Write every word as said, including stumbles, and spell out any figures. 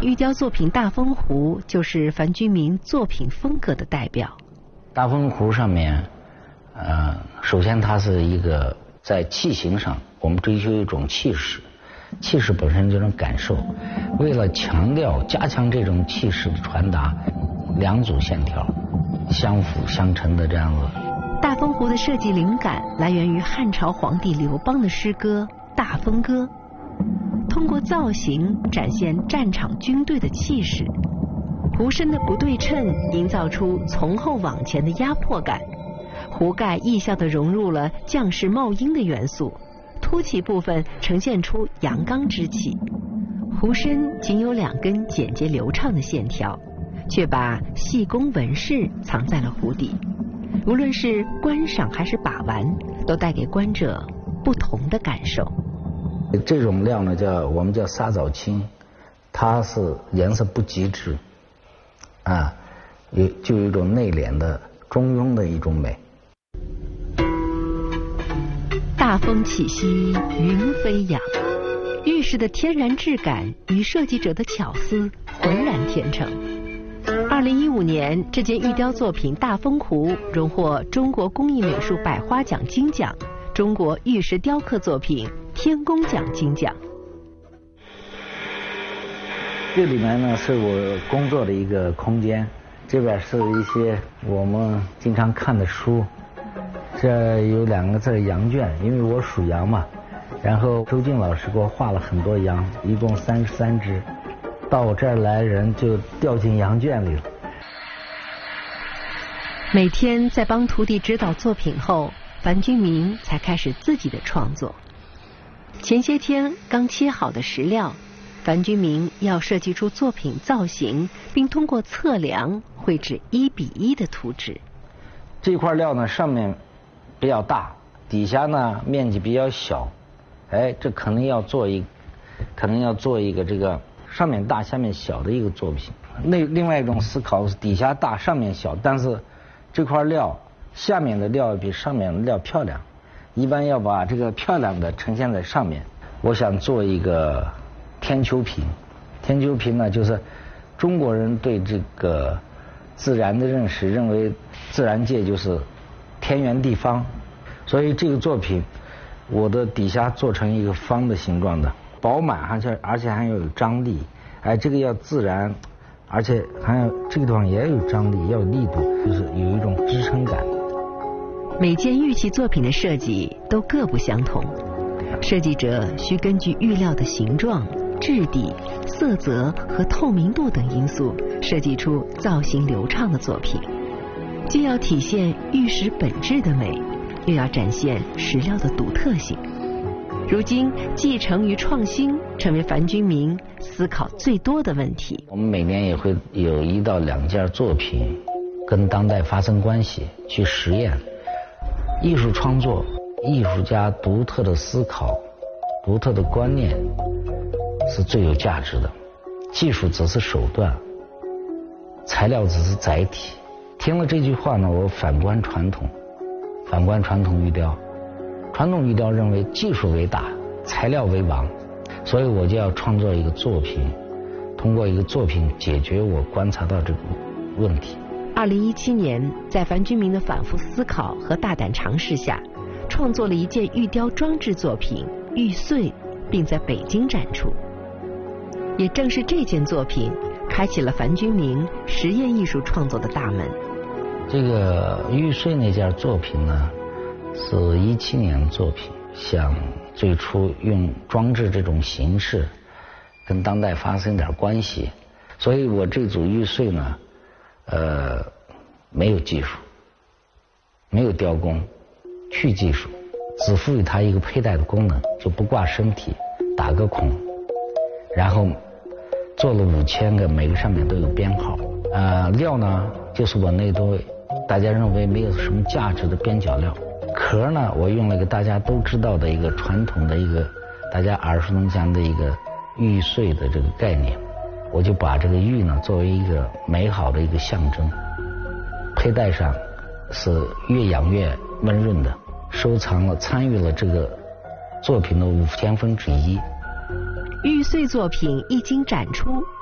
玉雕作品《大风湖》就是樊君明作品风格的代表。 大风湖上面，呃，首先它是一个在器型上，我们追求一种气势，气势本身这种感受。为了强调、加强这种气势的传达，两组线条相辅相成的这样子。 大风湖的设计灵感来源于汉朝皇帝刘邦的诗歌《大风歌》，通过造型展现战场军队的气势。湖身的不对称营造出从后往前的压迫感，湖盖艺效地融入了将士帽缨的元素，凸起部分呈现出阳刚之气。湖身仅有两根简洁流畅的线条，却把细工纹饰藏在了湖底。无论是观赏还是把玩，都带给观者不同的感受。 这种料呢，叫我们叫沙枣青，它是颜色不极致，啊，有就有一种内敛的中庸的一种美。 大风起兮云飞扬，玉石的天然质感与设计者的巧思浑然天成。二零一五年，这件玉雕作品《大风湖》荣获中国工艺美术百花奖金奖、中国玉石雕刻作品天工奖金奖。 这里面呢是我工作的一个空间，这边是一些我们经常看的书，这有两个字羊圈，因为我属羊嘛，然后周静老师给我画了很多羊，一共三十三只，到我这儿来人就掉进羊圈里了。 每天在帮徒弟指导作品后，樊君明才开始自己的创作。前些天刚切好的石料，樊君明要设计出作品造型，并通过测量绘制一比一的图纸。 这块料呢，上面比较大，底下呢面积比较小，哎，这可能要做一，可能要做一个这个上面大下面小的一个作品。那另外一种思考是底下大上面小，但是这块料下面的料比上面的料漂亮，一般要把这个漂亮的呈现在上面。我想做一个天丘屏，天丘屏呢就是中国人对这个自然的认识，认为自然界就是天圆地方，所以这个作品我的底下做成一个方的形状的，饱满，而且而且还要有张力，哎，这个要自然，而且还有这个地方也有张力，要有力度，就是有一种支撑感。 每件玉器作品的设计都各不相同，设计者需根据玉料的形状、质地、色泽和透明度等因素，设计出造型流畅的作品，既要体现玉石本质的美，又要展现石料的独特性。如今，继承与创新成为樊君明思考最多的问题。 我们每年也会有一到两件作品跟当代发生关系，去实验。艺术创作，艺术家独特的思考、独特的观念是最有价值的，技术只是手段，材料只是载体。听了这句话呢，我反观传统，反观传统玉雕。传统玉雕认为技术为大，材料为王，所以我就要创作一个作品，通过一个作品解决我观察到这个问题。 二零一七年，在樊君明的反复思考和大胆尝试下，创作了一件玉雕装置作品《玉碎》，并在北京展出。也正是这件作品，开启了樊君明实验艺术创作的大门。 这个玉碎那件作品呢，是一七年的作品，想最初用装置这种形式跟当代发生点关系，所以我这组玉碎呢，呃，没有技术，没有雕工，去技术，只赋予它一个佩戴的功能，就不挂身体，打个孔，然后做了五千个，每个上面都有编号。呃，料呢，就是我那堆大家认为没有什么价值的边角料。壳呢，我用了一个大家都知道的一个传统的一个大家耳熟能详的一个玉碎的这个概念，我就把这个玉呢作为一个美好的一个象征，佩戴上是越养越温润的，收藏了参与了这个作品的五千分之一。 玉碎作品一经展出，